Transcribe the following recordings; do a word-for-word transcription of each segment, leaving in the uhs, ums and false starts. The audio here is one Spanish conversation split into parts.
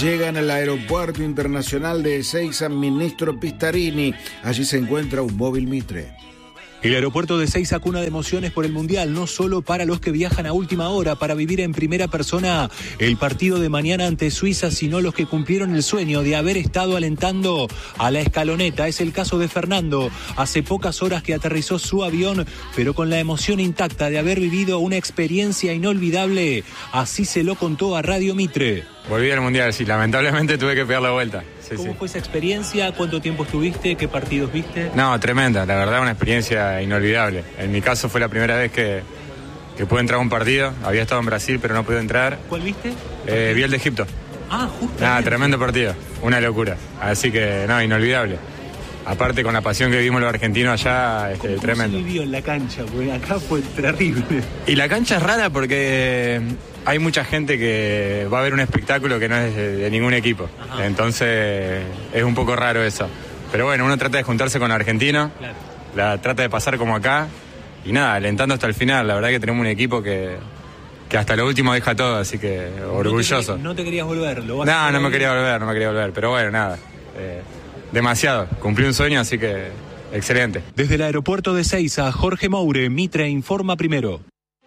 llegan al Aeropuerto Internacional de Ezeiza Ministro Pistarini. Allí se encuentra un móvil Mitre. El aeropuerto de Ezeiza, cuna de emociones por el Mundial, no solo para los que viajan a última hora para vivir en primera persona el partido de mañana ante Suiza, sino los que cumplieron el sueño de haber estado alentando a la escaloneta. Es el caso de Fernando, hace pocas horas que aterrizó su avión, pero con la emoción intacta de haber vivido una experiencia inolvidable. Así se lo contó a Radio Mitre. Volví al Mundial, sí, lamentablemente tuve que pegar la vuelta. Sí, ¿Cómo sí. fue esa experiencia? ¿Cuánto tiempo estuviste? ¿Qué partidos viste? No, tremenda, la verdad una experiencia inolvidable. En mi caso fue la primera vez que, que pude entrar a un partido. Había estado en Brasil, pero no pude entrar. ¿Cuál viste? Eh, vi el de Egipto. Ah, justo. Nada, tremendo partido, una locura. Así que, no, inolvidable. Aparte con la pasión que vivimos los argentinos allá, este, ¿Cómo tremendo. se vivió en la cancha? Porque acá fue terrible. Y la cancha es rara porque hay mucha gente que va a ver un espectáculo que no es de, de ningún equipo. Ajá. Entonces es un poco raro eso. Pero bueno, uno trata de juntarse con argentinos, claro. La trata de pasar como acá y nada, alentando hasta el final. La verdad que tenemos un equipo que, que hasta lo último deja todo, así que orgulloso. No te, no te querías volver. ¿Lo vas no, a no me quería volver, no me quería volver. Pero bueno, nada. Eh, demasiado. Cumplí un sueño, así que excelente. Desde el aeropuerto de Ezeiza, Jorge Moure, Mitre informa primero.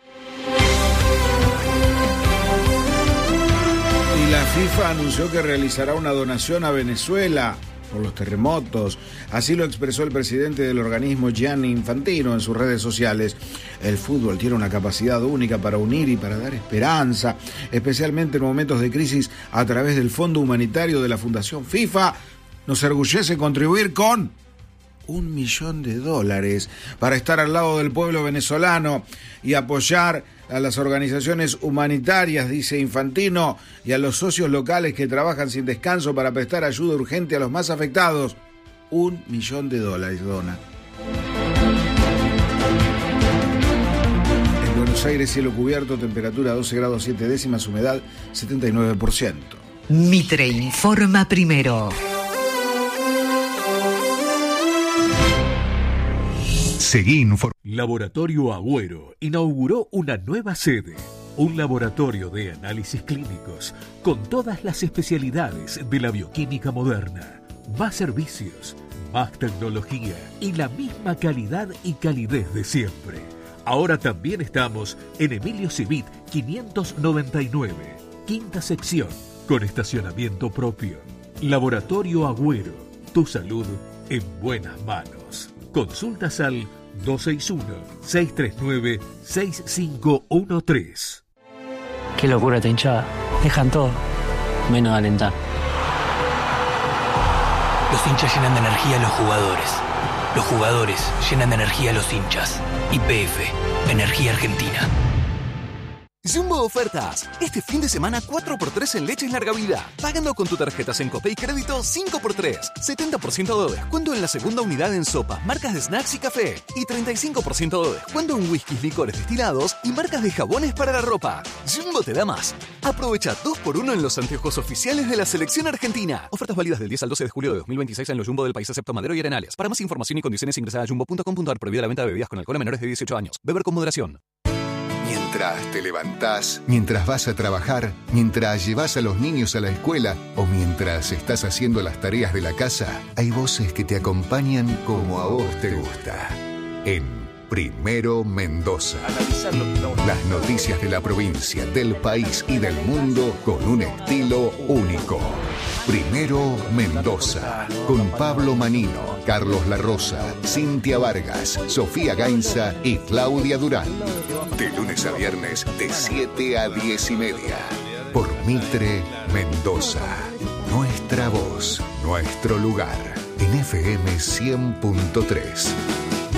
Y la FIFA anunció que realizará una donación a Venezuela por los terremotos. Así lo expresó el presidente del organismo, Gianni Infantino, en sus redes sociales. El fútbol tiene una capacidad única para unir y para dar esperanza, especialmente en momentos de crisis, a través del Fondo Humanitario de la Fundación FIFA. Nos orgullece contribuir con un millón de dólares para estar al lado del pueblo venezolano y apoyar a las organizaciones humanitarias, dice Infantino, y a los socios locales que trabajan sin descanso para prestar ayuda urgente a los más afectados. Un millón de dólares dona. En Buenos Aires, cielo cubierto, temperatura doce grados siete décimas, humedad setenta y nueve por ciento. Mitre informa primero. Seguí informando. Laboratorio Agüero inauguró una nueva sede, un laboratorio de análisis clínicos con todas las especialidades de la bioquímica moderna, más servicios, más tecnología y la misma calidad y calidez de siempre. Ahora también estamos en Emilio Civit quinientos noventa y nueve, quinta sección, con estacionamiento propio. Laboratorio Agüero, tu salud en buenas manos. Consultas al dos seis uno, seis tres nueve, seis cinco uno tres. Qué locura esta hinchada. Dejan todo, menos alentar. Los hinchas llenan de energía a los jugadores. Los jugadores llenan de energía a los hinchas. Y P F, Energía Argentina. Jumbo Ofertas. Este fin de semana cuatro por tres en leches larga vida. Pagando con tu tarjeta Sencope y crédito cinco por tres. setenta por ciento de descuento en la segunda unidad en sopas, marcas de snacks y café. Y treinta y cinco por ciento de descuento en whiskies, licores destilados y marcas de jabones para la ropa. Jumbo te da más. Aprovecha dos por uno en los anteojos oficiales de la selección argentina. Ofertas válidas del diez al doce de julio de dos mil veintiséis en los Jumbo del país excepto Madero y Arenales. Para más información y condiciones ingresa a jumbo punto com punto ar. Prohibida la venta de bebidas con alcohol a menores de dieciocho años. Beber con moderación. Mientras te levantás, mientras vas a trabajar, mientras llevas a los niños a la escuela o mientras estás haciendo las tareas de la casa, hay voces que te acompañan como a vos te gusta. En Primero Mendoza. Las noticias de la provincia, del país y del mundo con un estilo único. Primero Mendoza, con Pablo Manino, Carlos La Rosa, Cintia Vargas, Sofía Gainza y Claudia Durán. De lunes a viernes, de siete a diez y media. Por Mitre Mendoza. Nuestra voz, nuestro lugar. En F M cien punto tres.